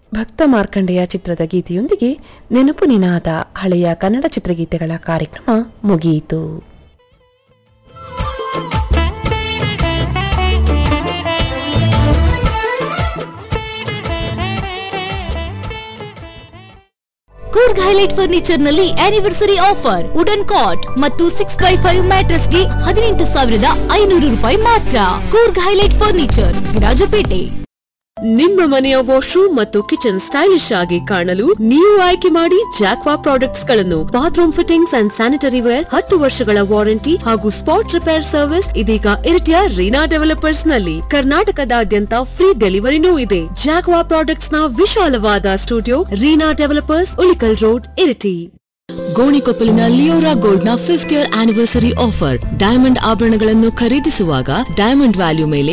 ಭಕ್ತ ಮಾರ್ಕಂಡೆಯ ಚಿತ್ರದ ಗೀತೆಯೊಂದಿಗೆ ನೆನಪು ನಿನಾದ ಹಳೆಯ ಕನ್ನಡ ಚಿತ್ರಗೀತೆಗಳ ಕಾರ್ಯಕ್ರಮ ಮುಗಿಯಿತು. ಕೂರ್ಗ್ ಹೈಲೈಟ್ ಫರ್ನಿಚರ್ ನಲ್ಲಿ ಆನಿವರ್ಸರಿ ಆಫರ್ ವುಡನ್ ಕಾಟ್ ಮತ್ತು 6x5 ಮ್ಯಾಟ್ರೆಸ್ ಗೆ 18,500 ರೂಪಾಯಿ ಮಾತ್ರ. Coorg highlight furniture, Virajpet. ನಿಮ್ಮ ಮನೆಯ ವಾಶ್ರೂಮ್ ಮತ್ತು ಕಿಚನ್ ಸ್ಟೈಲಿಶ್ ಆಗಿ ಕಾಣಲು ನೀವು ಆಯ್ಕೆ ಮಾಡಿ ಜಾಕ್ವಾ ಪ್ರಾಡಕ್ಟ್ಸ್ ಗಳನ್ನು. Bathroom fittings and sanitary wear, 10 ವರ್ಷಗಳ ವಾರಂಟಿ ಹಾಗೂ ಸ್ಪಾಟ್ ರಿಪೇರ್ ಸರ್ವಿಸ್ ಇದೀಗ ಇರಿಟಿಯ ರೀನಾ ಡೆವಲಪರ್ಸ್ ನಲ್ಲಿ. ಕರ್ನಾಟಕದಾದ್ಯಂತ ಫ್ರೀ ಡೆಲಿವರಿನೂ ಇದೆ. ಜಾಕ್ವಾ ಪ್ರಾಡಕ್ಟ್ಸ್ ನ ವಿಶಾಲವಾದ studio, Reena developers, Ulikkal road, Iritty. ಗೋಣಿಕೊಪ್ಪಲಿನ Leora gold ನ 5th year anniversary offer. Diamond ಆಭರಣಗಳನ್ನು ಖರೀದಿಸುವಾಗ ಡೈಮಂಡ್ ವ್ಯಾಲ್ಯೂ ಮೇಲೆ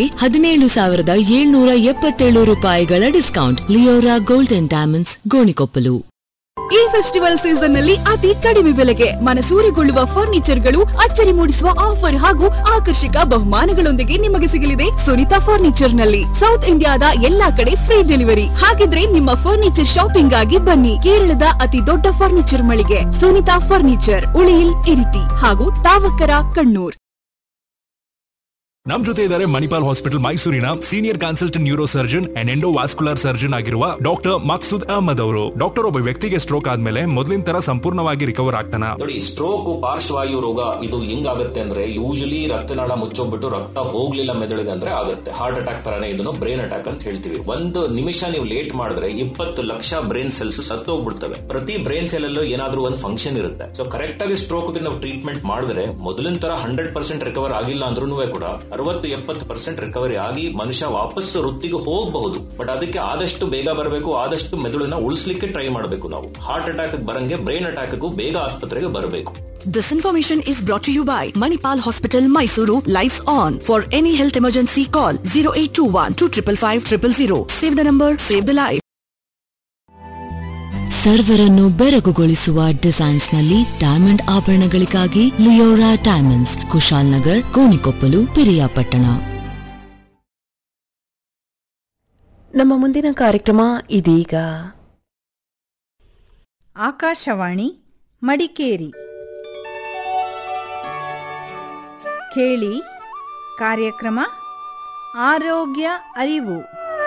17,777 ರೂಪಾಯಿಗಳ discount. Leora gold and diamonds, Gonikoppal. ಈ ಫೆಸ್ಟಿವಲ್ ಸೀಸನ್ ನಲ್ಲಿ ಅತಿ ಕಡಿಮೆ ಬೆಲೆಗೆ ಮನಸೂರೆಗೊಳ್ಳುವ ಫರ್ನಿಚರ್ ಗಳು, ಅಚ್ಚರಿ ಮೂಡಿಸುವ ಆಫರ್ ಹಾಗೂ ಆಕರ್ಷಕ ಬಹುಮಾನಗಳೊಂದಿಗೆ ನಿಮಗೆ ಸಿಗಲಿದೆ ಸುನಿತಾ ಫರ್ನಿಚರ್ ನಲ್ಲಿ. ಸೌತ್ ಇಂಡಿಯಾದ ಎಲ್ಲಾ ಕಡೆ ಫ್ರೀ ಡೆಲಿವರಿ. ಹಾಗಿದ್ರೆ ನಿಮ್ಮ ಫರ್ನಿಚರ್ ಶಾಪಿಂಗ್ ಆಗಿ ಬನ್ನಿ. ಕೇರಳದ ಅತಿ ದೊಡ್ಡ ಫರ್ನಿಚರ್ ಮಳಿಗೆ ಸುನಿತಾ ಫರ್ನಿಚರ್, ಉಳಿಯಿಲ್, ಇರಿಟಿ ಹಾಗೂ ತಾವಕರ, ಕಣ್ಣೂರ್. ನಮ್ ಜೊತೆ ಇದ್ದಾರೆ ಮಣಿಪಾಲ್ ಹಾಸ್ಪಿಟಲ್ ಮೈಸೂರಿನ senior consultant neuro surgeon and endovascular surgeon ಆಗಿರುವ ಡಾಕ್ಟರ್ ಮಕ್ಸೂದ್ ಅಹಮದ್ ಅವರು. ಡಾಕ್ಟರ್, ಒಬ್ಬ ವ್ಯಕ್ತಿಗೆ ಸ್ಟ್ರೋಕ್ ಆದ್ಮೇಲೆ ಮೊದಲಿನ ತರ ಸಂಪೂರ್ಣವಾಗಿ ರಿಕವರ್ ಆಗ್ತಾನ? ನೋಡಿ, ಸ್ಟ್ರೋಕ್ ಪಾರ್ಶ್ವವಾಯು ರೋಗ ಇದು ಹೆಂಗಾಗುತ್ತೆ ಅಂದ್ರೆ, ಯೂಶಲಿ ರಕ್ತನಾಳ ಮುಚ್ಚೋಗ್ಬಿಟ್ಟು ರಕ್ತ ಹೋಗ್ಲಿಲ್ಲ ಮೆದುಳಿಗೆ ಅಂದ್ರೆ ಆಗುತ್ತೆ. ಹಾರ್ಟ್ ಅಟ್ಯಾಕ್ ತರಾನೇ ಇದನ್ನು ಬ್ರೈನ್ ಅಟ್ಯಾಕ್ ಅಂತ ಹೇಳ್ತೀವಿ. ಒಂದು ನಿಮಿಷ ನೀವು ಲೇಟ್ ಮಾಡಿದ್ರೆ 20 ಲಕ್ಷ ಬ್ರೈನ್ ಸೆಲ್ಸ್ ಸತ್ತೋಗ್ಬಿಡ್ತವೆ. ಪ್ರತಿ ಬ್ರೈನ್ ಸೆಲ್ ಅಲ್ಲೂ ಏನಾದ್ರೂ ಒಂದು ಫಂಕ್ಷನ್ ಇರುತ್ತೆ. ಸೊ ಕರೆಕ್ಟ್ ಆಗಿ ಸ್ಟ್ರೋಕ್ ನಾವು ಟ್ರೀಟ್ಮೆಂಟ್ ಮಾಡಿದ್ರೆ ಮೊದಲಿನ ತರ 100% ರಿಕವರ್ ಆಗಿಲ್ಲ ಅಂದ್ರೂ ಕೂಡ 60-70% ರಿಕವರಿ ಆಗಿ ಮನುಷ್ಯ ವಾಪಸ್ ವೃತ್ತಿಗೆ ಹೋಗಬಹುದು. ಬಟ್ ಅದಕ್ಕೆ ಆದಷ್ಟು ಬೇಗ ಬರಬೇಕು, ಆದಷ್ಟು ಮೆದುಳನ್ನ ಉಳಿಸ್ಲಿಕ್ಕೆ ಟ್ರೈ ಮಾಡಬೇಕು. ನಾವು ಹಾರ್ಟ್ ಅಟ್ಯಾಕ್ ಬರಂಗೆ ಬ್ರೈನ್ ಅಟ್ಯಾಕ್ಗೂ ಬೇಗ ಆಸ್ಪತ್ರೆಗೆ ಬರಬೇಕು. This information is brought to you by Manipal Hospital, Mysuru. Lights on. For any health emergency, call 0821 255 000. Save the number, save the life. ಸರ್ವರನ್ನು ಬೆರಗುಗೊಳಿಸುವ designs ನಲ್ಲಿ diamond ಆಭರಣಗಳಿಗಾಗಿ Leora diamonds, Kushal Nagar, Gonikoppal, Piriyapatna. ನಮ್ಮ ಮುಂದಿನ ಕಾರ್ಯಕ್ರಮ ಇದೀಗ. ಆಕಾಶವಾಣಿ ಮಡಿಕೇರಿ. ಕೇಳಿ ಕಾರ್ಯಕ್ರಮ ಆರೋಗ್ಯ ಅರಿವು.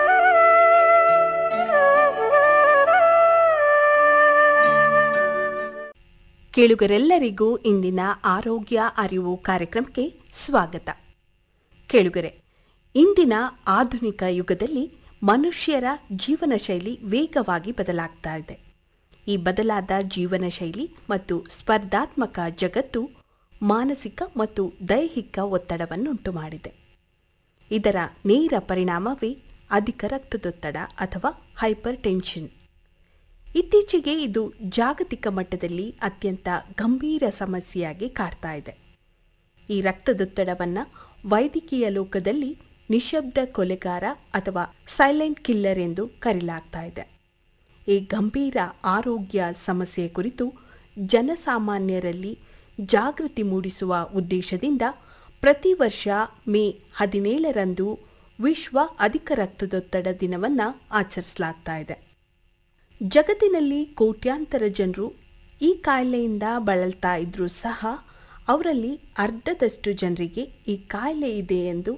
ಕೇಳುಗರೆಲ್ಲರಿಗೂ ಇಂದಿನ ಆರೋಗ್ಯ ಅರಿವು ಕಾರ್ಯಕ್ರಮಕ್ಕೆ ಸ್ವಾಗತ. ಕೇಳುಗರೆ, ಇಂದಿನ ಆಧುನಿಕ ಯುಗದಲ್ಲಿ ಮನುಷ್ಯರ ಜೀವನ ಶೈಲಿ ವೇಗವಾಗಿ ಬದಲಾಗ್ತಾ ಇದೆ. ಈ ಬದಲಾದ ಜೀವನ ಶೈಲಿ ಮತ್ತು ಸ್ಪರ್ಧಾತ್ಮಕ ಜಗತ್ತು ಮಾನಸಿಕ ಮತ್ತು ದೈಹಿಕ ಒತ್ತಡವನ್ನುಂಟು ಮಾಡಿದೆ. ಇದರ ನೇರ ಪರಿಣಾಮವೇ ಅಧಿಕ ರಕ್ತದೊತ್ತಡ ಅಥವಾ ಹೈಪರ್ ಟೆನ್ಷನ್. ಇತ್ತೀಚೆಗೆ ಇದು ಜಾಗತಿಕ ಮಟ್ಟದಲ್ಲಿ ಅತ್ಯಂತ ಗಂಭೀರ ಸಮಸ್ಯೆಯಾಗಿ ಕಾಡ್ತಾ ಇದೆ. ಈ ರಕ್ತದೊತ್ತಡವನ್ನು ವೈದ್ಯಕೀಯ ಲೋಕದಲ್ಲಿ ನಿಶಬ್ದ ಕೊಲೆಗಾರ ಅಥವಾ ಸೈಲೆಂಟ್ ಕಿಲ್ಲರ್ ಎಂದು ಕರೆಯಲಾಗ್ತಾ ಇದೆ. ಈ ಗಂಭೀರ ಆರೋಗ್ಯ ಸಮಸ್ಯೆ ಕುರಿತು ಜನಸಾಮಾನ್ಯರಲ್ಲಿ ಜಾಗೃತಿ ಮೂಡಿಸುವ ಉದ್ದೇಶದಿಂದ ಪ್ರತಿ ವರ್ಷ ಮೇ 17ರಂದು ವಿಶ್ವ ಅಧಿಕ ರಕ್ತದೊತ್ತಡ ದಿನವನ್ನು ಆಚರಿಸಲಾಗ್ತಾ ಇದೆ. ಜಗತ್ತಿನಲ್ಲಿ ಕೋಟ್ಯಾಂತರ ಜನರು ಈ ಕಾಯಿಲೆಯಿಂದ ಬಳಲ್ತಾ ಇದ್ರೂ ಸಹ ಅವರಲ್ಲಿ ಅರ್ಧದಷ್ಟು ಜನರಿಗೆ ಈ ಕಾಯಿಲೆ ಇದೆ ಎಂದು